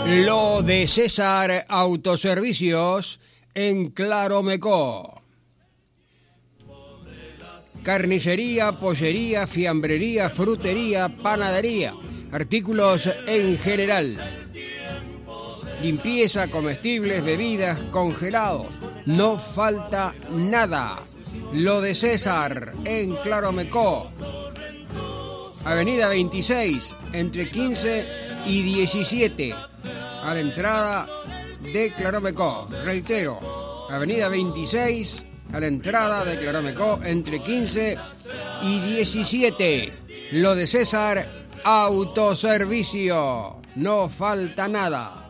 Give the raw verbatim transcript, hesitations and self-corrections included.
Lo de César Autoservicios en Claromecó. Carnicería, pollería, fiambrería, frutería, panadería, artículos en general. Limpieza, comestibles, bebidas, congelados. No falta nada. Lo de César en Claromecó. Avenida veintiséis, entre quince y diecisiete. A la entrada de Claromecó. Reitero, Avenida veintiséis, a la entrada de Claromecó, entre quince y diecisiete. Lo de César Autoservicio. No falta nada.